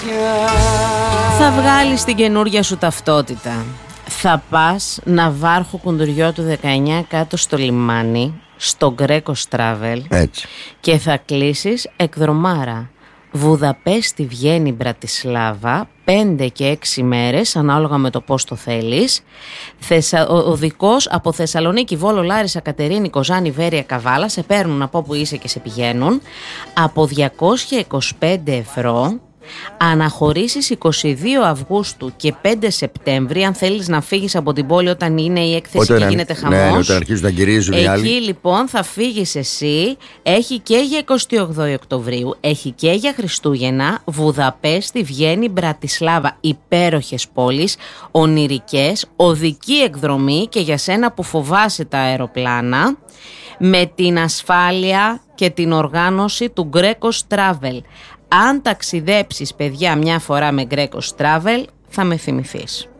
Θα βγάλεις την καινούργια σου ταυτότητα. Θα πας Ναβάρχο Κουντουριώτου 19 κάτω στο λιμάνι, στο Greco Travel. Έτσι. Και θα κλείσεις εκδρομάρα. Βουδαπέστη, Βιέννη, Μπρατισλάβα, 5 και 6 μέρες ανάλογα με το πώς το θέλεις. Οδικός από Θεσσαλονίκη, Βόλο, Λάρισα, Κατερίνη, Κοζάνη, Βέρεια, Καβάλα. Σε παίρνουν από όπου είσαι και σε πηγαίνουν. Από 225 ευρώ. Αναχωρήσεις 22 Αυγούστου και 5 Σεπτέμβρη. Αν θέλεις να φύγεις από την πόλη όταν είναι η έκθεση και γίνεται χαμός. Ναι, όταν αρχίζουν να γυρίζουν οι άλλοι. Εκεί λοιπόν θα φύγεις εσύ. Έχει και για 28 Οκτωβρίου, έχει και για Χριστούγεννα. Βουδαπέστη, Βιέννη, Μπρατισλάβα. Υπέροχες πόλεις, ονειρικές, οδική εκδρομή και για σένα που φοβάσαι τα αεροπλάνα, με την ασφάλεια και την οργάνωση του Greco Travel. Αν ταξιδέψεις παιδιά μια φορά με Greco Travel, θα με θυμηθείς.